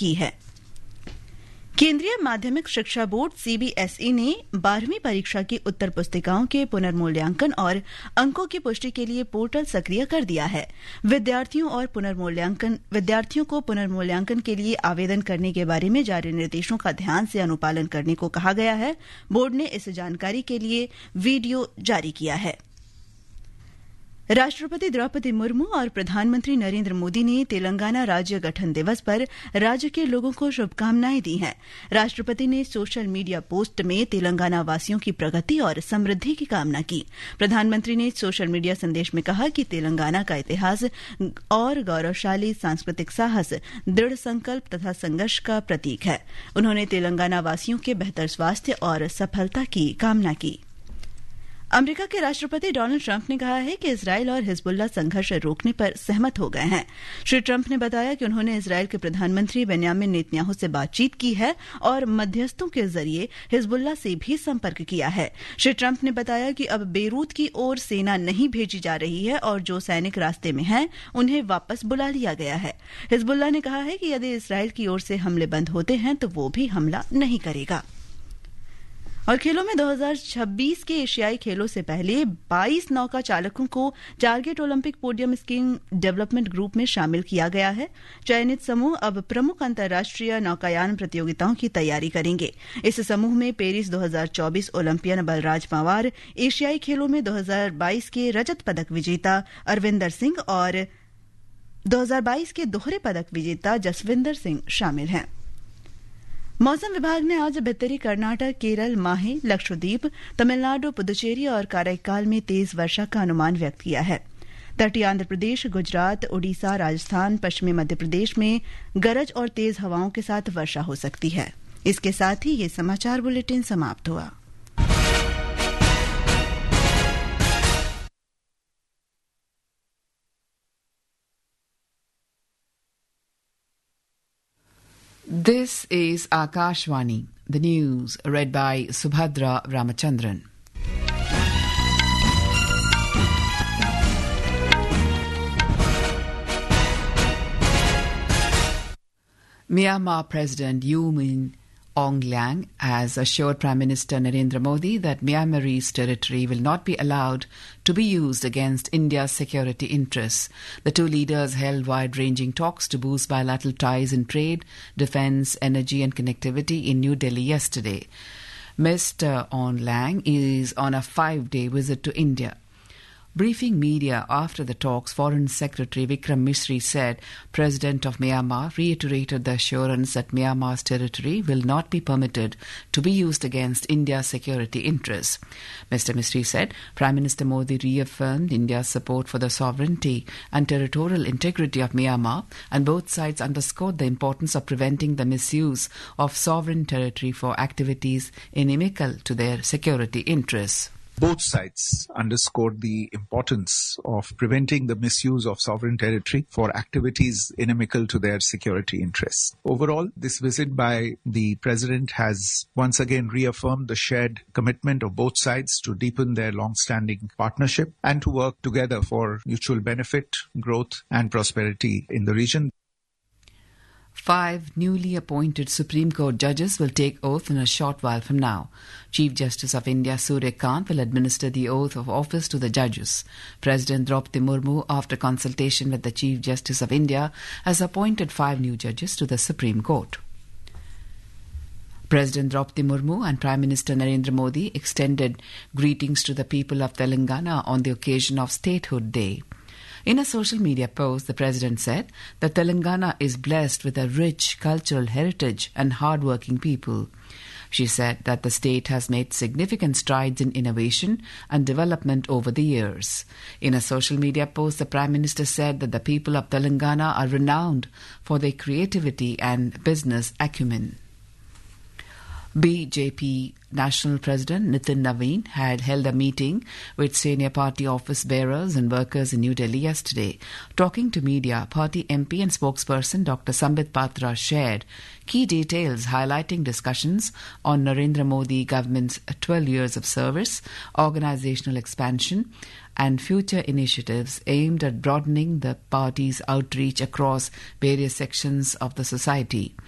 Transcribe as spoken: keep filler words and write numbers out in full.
की है। केंद्रीय माध्यमिक शिक्षा बोर्ड सीबीएसई ने बारहवीं परीक्षा की उत्तर पुस्तिकाओं के पुनर्मूल्यांकन और अंकों की पुष्टि के लिए पोर्टल सक्रिय कर दिया है। विद्यार्थियों और पुनर्मूल्यांकन विद्यार्थियों को पुनर्मूल्यांकन के लिए आवेदन करने के बारे में जारी निर्देशों का ध्यान से अनुपालन करने को कहा गया है। बोर्ड ने इस जानकारी के लिए वीडियो जारी किया है। राष्ट्रपति द्रौपदी मुर्मू और प्रधानमंत्री नरेंद्र मोदी ने तेलंगाना राज्य गठन दिवस पर राज्य के लोगों को शुभकामनाएं दी हैं। राष्ट्रपति ने सोशल मीडिया पोस्ट में तेलंगाना वासियों की प्रगति और समृद्धि की कामना की। प्रधानमंत्री ने सोशल मीडिया संदेश में कहा कि तेलंगाना का इतिहास और गौरवशाली सांस्कृतिक साहस दृढ़ संकल्प तथा संघर्ष का प्रतीक है। उन्होंने तेलंगाना वासियों के बेहतर स्वास्थ्य और सफलता की कामना की। अमेरिका के राष्ट्रपति डोनाल्ड ट्रंप ने कहा है कि इजरायल और हिजबुल्ला संघर्ष रोकने पर सहमत हो गए हैं। श्री ट्रंप ने बताया कि उन्होंने इजरायल के प्रधानमंत्री बेन्यामिन नेतन्याहू से बातचीत की है और मध्यस्थों के जरिए हिजबुल्ला से भी संपर्क किया है। श्री ट्रंप ने बताया कि अब बेरूत की ओर सेना नहीं भेजी जा रही है और जो सैनिक रास्ते में हैं उन्हें वापस बुला लिया गया है। हिजबुल्ला ने कहा है कि यदि इजरायल की ओर से हमले बंद होते हैं तो वो भी हमला नहीं करेगा। और खेलों में दो हज़ार छब्बीस के एशियाई खेलों से पहले बाईस नौका चालकों को target Olympic podium skiing development group में शामिल किया गया है। चयनित समूह अब प्रमुख अंतर्राष्ट्रीय नौकायान प्रतियोगिताओं की तैयारी करेंगे। इस समूह में पेरिस दो हज़ार चौबीस ओलंपियन बलराज पंवार, एशियाई खेलों में दो हज़ार बाईस के रजत पदक विजेता अरविंदर सिंह और दो हज़ार बाईस के दोहरे पदक विजेता जसविंदर सिंह शामिल हैं। मौसम विभाग ने आज उत्तरी कर्नाटक, केरल, माहे, लक्षद्वीप, तमिलनाडु, पुदुचेरी और काराइकाल में तेज वर्षा का अनुमान व्यक्त किया है। तटीय आंध्र प्रदेश, गुजरात, ओडिशा, राजस्थान, पश्चिमी मध्य प्रदेश में गरज और तेज हवाओं के साथ वर्षा हो सकती है। इसके साथ ही ये समाचार बुलेटिन समाप्त हुआ। This is Akashvani, the news read by Subhadra Ramachandran. Myanmar President U Min Aung Hlaing has assured Prime Minister Narendra Modi that Myanmarese territory will not be allowed to be used against India's security interests. The two leaders held wide-ranging talks to boost bilateral ties in trade, defence, energy and connectivity in New Delhi yesterday. Mister Aung Hlaing is on a five-day visit to India. Briefing media after the talks, Foreign Secretary Vikram Misri said President of Myanmar reiterated the assurance that Myanmar's territory will not be permitted to be used against India's security interests. Mister Misri said Prime Minister Modi reaffirmed India's support for the sovereignty and territorial integrity of Myanmar, and both sides underscored the importance of preventing the misuse of sovereign territory for activities inimical to their security interests. Both sides underscored the importance of preventing the misuse of sovereign territory for activities inimical to their security interests. Overall, this visit by the President has once again reaffirmed the shared commitment of both sides to deepen their long-standing partnership and to work together for mutual benefit, growth and prosperity in the region. Five newly appointed Supreme Court judges will take oath in a short while from now. Chief Justice of India Surya Kant will administer the oath of office to the judges. President Draupadi Murmu, after consultation with the Chief Justice of India, has appointed five new judges to the Supreme Court. President Draupadi Murmu and Prime Minister Narendra Modi extended greetings to the people of Telangana on the occasion of Statehood Day. In a social media post, the President said that Telangana is blessed with a rich cultural heritage and hard-working people. She said that the state has made significant strides in innovation and development over the years. In a social media post, the Prime Minister said that the people of Telangana are renowned for their creativity and business acumen. B J P National President Nitin Naveen had held a meeting with senior party office bearers and workers in New Delhi yesterday. Talking to media, party M P and spokesperson Doctor Sambit Patra shared key details highlighting discussions on Narendra Modi government's twelve years of service, organizational expansion and future initiatives aimed at broadening the party's outreach across various sections of the society.